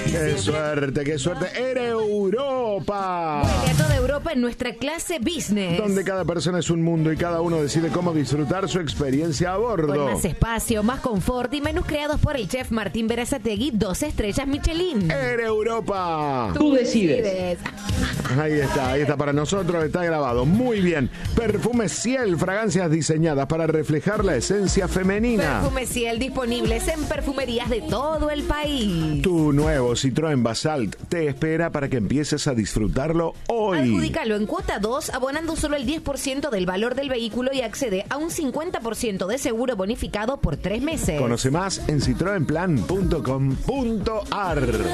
¡Qué suerte, qué suerte! ¡Era Europa! Vuelve a toda Europa en nuestra clase business. Donde cada persona es un mundo y cada uno decide cómo disfrutar su experiencia a bordo. Con más espacio, más confort y menús creados por el chef Martín Berazategui, 2 estrellas Michelin. ¡Era Europa! Tú decides. Ahí está para nosotros, está grabado. Muy bien. Perfume Ciel, fragancias diseñadas para reflejar la esencia femenina. Perfume Ciel disponibles en perfumerías de todo el país. Tu nuevo Citroën Basalt te espera para que empieces a disfrutarlo hoy. Adjudícalo en cuota 2, abonando solo el 10% del valor del vehículo y accede a un 50% de seguro bonificado por 3 meses. Conoce más en citroenplan.com.ar.